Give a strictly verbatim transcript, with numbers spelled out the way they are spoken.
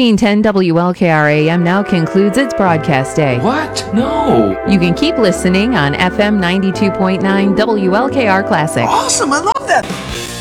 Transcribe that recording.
fifteen ten W L K R A M now concludes its broadcast day. What? No. You can keep listening on F M ninety-two point nine W L K R Classic. Awesome, I love that.